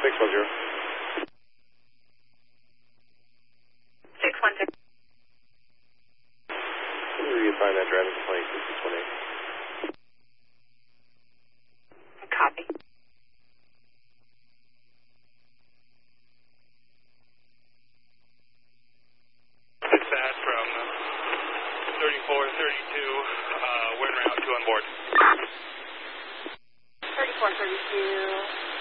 610. 610. Where do you find that driving complaint, 618? Copy. Dispatch from 3432, we're en route to on board. 3432.